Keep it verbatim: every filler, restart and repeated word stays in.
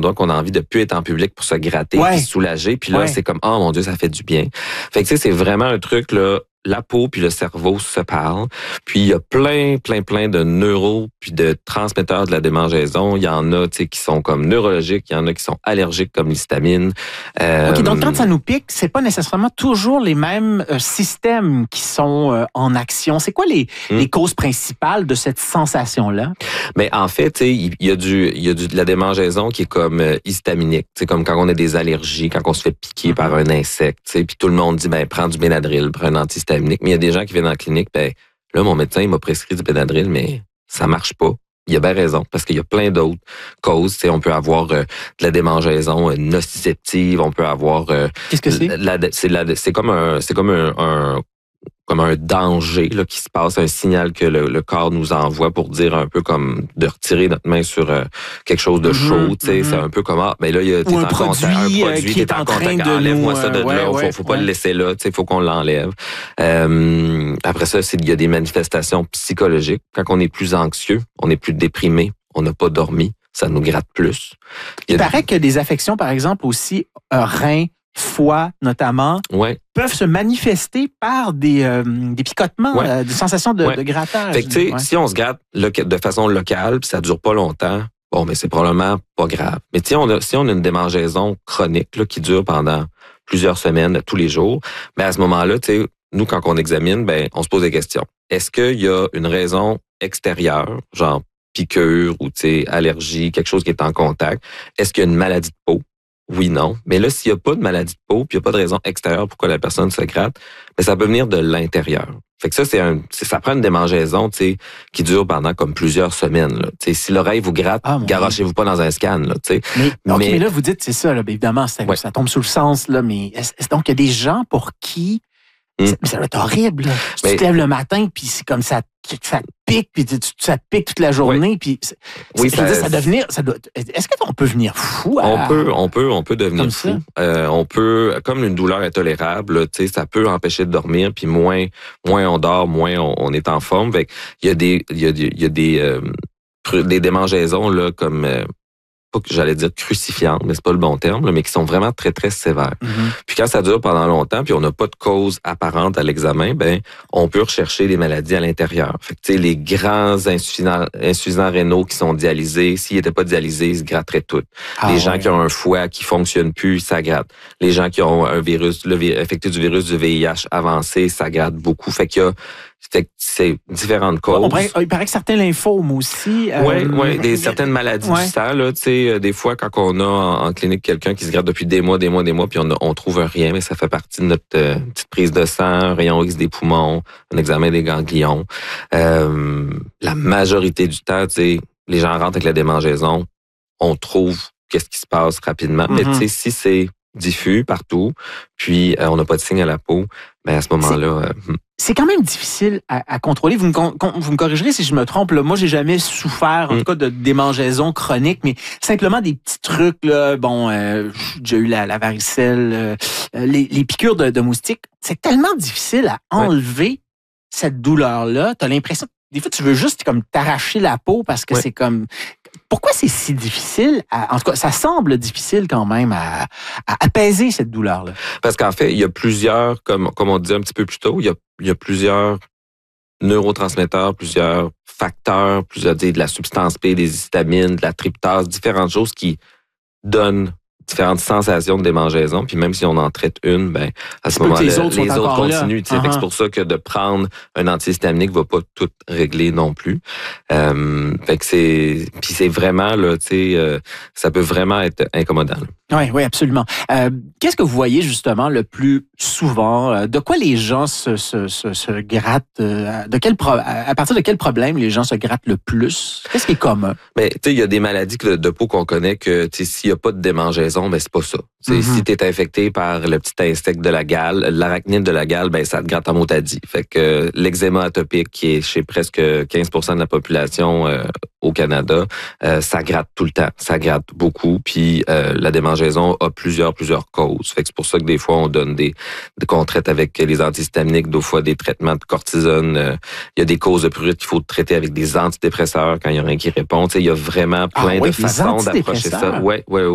dirait qu'on a envie de plus être en public pour se gratter, ouais. puis se soulager. Puis là, ouais. c'est comme, oh mon Dieu, ça fait du bien. Fait que tu sais, c'est vraiment un truc, là, la peau puis le cerveau se parlent. Puis il y a plein, plein, plein de neuros puis de transmetteurs de la démangeaison. Il y en a, tu sais, qui sont comme neurologiques, il y en a qui sont allergiques comme l'histamine. Euh, OK, donc quand ça nous pique, c'est pas nécessairement toujours les mêmes euh, systèmes qui sont euh, en action. C'est quoi les, hmm. les causes principales de cette sensation-là? Mais en fait, tu sais, il y a du, il y a du, de la démangeaison qui est comme euh, histaminique. Tu sais, comme quand on a des allergies, quand on se fait piquer mm-hmm. par un insecte, tu sais, puis tout le monde dit, ben, prends du Benadryl, prends un antihistaminique. Mais il y a des gens qui viennent en clinique, ben, là, mon médecin, il m'a prescrit du Benadryl, mais ça marche pas. Il a bien raison, parce qu'il y a plein d'autres causes. Tu sais, on peut avoir euh, de la démangeaison euh, nociceptive, on peut avoir... Euh, Qu'est-ce que c'est? La, c'est, la, c'est comme un... C'est comme un, un comme un danger là, qui se passe, un signal que le, le corps nous envoie pour dire un peu comme de retirer notre main sur euh, quelque chose de chaud. Mm-hmm, mm-hmm. C'est un peu comme, ah, mais là, il y a, t'es un en produit, contact, un produit qui qui est en train de enlève-moi nous, ça de ouais, là, ouais, faut, faut pas ouais. le laisser là, il faut qu'on l'enlève. Euh, après ça, c'est, il y a des manifestations psychologiques. Quand on est plus anxieux, on est plus déprimé, on n'a pas dormi, ça nous gratte plus. Il, il paraît des... que des affections, par exemple, aussi, euh, reins, foie notamment, ouais. peuvent se manifester par des, euh, des picotements, ouais. euh, des sensations de, ouais. de grattage. Fait que, tu sais, ouais. si on se gratte de façon locale, puis ça dure pas longtemps, bon, mais c'est probablement pas grave. Mais si on a, si on a une démangeaison chronique là, qui dure pendant plusieurs semaines, tous les jours, ben à ce moment-là, tu sais, nous, quand on examine, ben on se pose des questions. Est-ce qu'il y a une raison extérieure, genre piqûre ou, tu sais, allergie, quelque chose qui est en contact? Est-ce qu'il y a une maladie de peau? Oui, non. Mais là, s'il n'y a pas de maladie de peau, puis il n'y a pas de raison extérieure pourquoi la personne se gratte, ben ça peut venir de l'intérieur. Fait que ça, c'est un, c'est, ça prend une démangeaison, tu sais, qui dure pendant comme plusieurs semaines, là. Tu sais, si l'oreille vous gratte, ah, garochez-vous pas dans un scan, là, tu sais. Mais, okay, mais, mais là, vous dites, c'est ça, là, ben, évidemment, ça, ouais. ça tombe sous le sens, là, mais est-ce, donc, il y a des gens pour qui, mm. ça, ça va être horrible, là. Mais, tu te lèves le matin, puis c'est comme ça, ça te pique, puis tu, ça te pique toute la journée, oui. puis oui, je ça, veux dire, ça doit venir, ça doit, est-ce qu'on peut venir fou? À... On peut, on peut, on peut devenir fou. Euh, on peut, comme une douleur intolérable, tu sais, ça peut empêcher de dormir, puis moins, moins on dort, moins on, on est en forme. Fait il y a des, il y a, il y a des, euh, des démangeaisons là, comme euh, pas que j'allais dire crucifiantes, mais c'est pas le bon terme, là, mais qui sont vraiment très, très sévères. Mm-hmm. Puis quand ça dure pendant longtemps, puis on n'a pas de cause apparente à l'examen, ben on peut rechercher des maladies à l'intérieur. Fait que tu sais, les grands insuffisants, insuffisants rénaux qui sont dialysés, s'ils n'étaient pas dialysés, ils se gratteraient toutes. Ah, les ouais. gens qui ont un foie qui fonctionne plus, ça gratte. Les gens qui ont un virus, le infecté du virus du V I H avancé, ça gratte beaucoup. Fait qu'il y a Fait que c'est différentes causes. On paraît, il paraît que certains lymphomes aussi. Euh, oui, ouais, des certaines maladies ouais. du sang. Là, tu sais, des fois, quand on a en, en clinique quelqu'un qui se gratte depuis des mois, des mois, des mois, puis on, a, on trouve rien, mais ça fait partie de notre euh, petite prise de sang, un rayon X des poumons, un examen des ganglions. Euh, la majorité du temps, tu sais, les gens rentrent avec la démangeaison, on trouve qu'est-ce qui se passe rapidement. Mm-hmm. Mais tu sais, si c'est diffus partout, puis euh, on n'a pas de signe à la peau, ben à ce moment-là... C'est, euh, c'est quand même difficile à, à contrôler. Vous me, vous me corrigerez si je me trompe. Là. Moi, j'ai jamais souffert, en mm. tout cas, de démangeaison chronique, mais simplement des petits trucs. Là, bon, euh, j'ai eu la, la varicelle, euh, les, les piqûres de, de moustiques. C'est tellement difficile à enlever ouais. cette douleur-là. Tu as l'impression... Des fois, tu veux juste comme t'arracher la peau parce que ouais. c'est comme... Pourquoi c'est si difficile? À, en tout cas, ça semble difficile quand même à, à apaiser cette douleur-là. Parce qu'en fait, il y a plusieurs, comme, comme on disait un petit peu plus tôt, il y a, il y a plusieurs neurotransmetteurs, plusieurs facteurs, plusieurs, de la substance P, des histamines, de la tryptase, différentes choses qui donnent différentes sensations de démangeaison, puis même si on en traite une, ben à ce moment-là, les autres, les autres continuent. Uh-huh. C'est pour ça que de prendre un antihistaminique va pas tout régler non plus. Euh, fait que c'est, puis c'est vraiment là, tu sais, euh, ça peut vraiment être incommodant. Oui, oui, absolument. Euh, qu'est-ce que vous voyez justement le plus souvent? De quoi les gens se, se, se, se grattent? De quel pro- à partir de quel problème les gens se grattent le plus? Qu'est-ce qui est commun? Mais tu sais, il y a des maladies de, de peau qu'on connaît que tu sais, s'il y a pas de démangeaison, ben c'est pas ça. Mm-hmm. Si tu es infecté par le petit insecte de la gale, l'arachnide de la gale, ben ça te gratte en motadie. Fait que euh, l'eczéma atopique qui est chez presque quinze pour cent de la population euh, au Canada, euh, ça gratte tout le temps, ça gratte beaucoup. Puis euh, la démangeaison a plusieurs plusieurs causes. Fait que c'est pour ça que des fois on donne des, des qu'on traite avec les antihistaminiques, d'autres fois des traitements de cortisone. Euh, il y a des causes de prurite qu'il faut traiter avec des antidépresseurs quand il y a rien qui répond. Tu sais, il y a vraiment plein ah, ouais, de façons d'approcher ça. Ouais, ouais.